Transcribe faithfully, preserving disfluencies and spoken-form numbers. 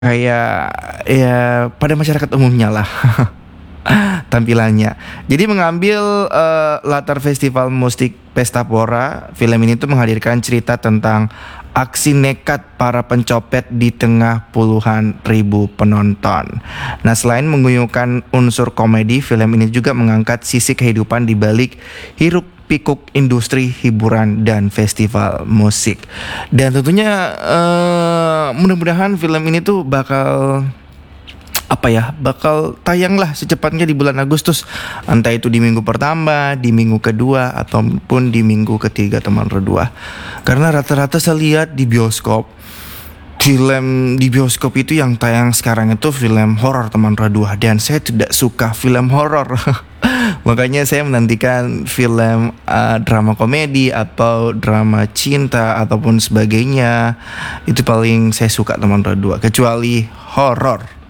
Kayak ya pada masyarakat umumnya lah tampilannya. Jadi mengambil uh, latar festival musik Pesta Pora, film ini tuh menghadirkan cerita tentang aksi nekat para pencopet di tengah puluhan ribu penonton. Nah, selain mengguyurkan unsur komedi, film ini juga mengangkat sisi kehidupan di balik hiruk pikuk industri hiburan dan festival musik. Dan tentunya uh, mudah-mudahan film ini tuh bakal apa ya bakal tayang lah secepatnya di bulan Agustus, entah itu di minggu pertama, di minggu kedua, ataupun di minggu ketiga teman redua. Karena rata-rata saya lihat di bioskop, film di bioskop itu yang tayang sekarang itu film horor teman redua, dan saya tidak suka film horor. Makanya saya menantikan film uh, drama komedi atau drama cinta ataupun sebagainya. Itu paling saya suka teman redua, kecuali horor.